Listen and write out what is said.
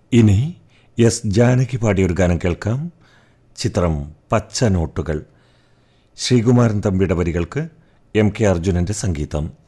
ഇനി എസ് ജാനകി പാടിയൊരു ഗാനം കേൾക്കാം. ചിത്രം പച്ച നോട്ടുകൾ. ശ്രീകുമാരൻ തമ്പിയുടെ വരികൾക്ക് എം കെ അർജുനന്റെ സംഗീതം.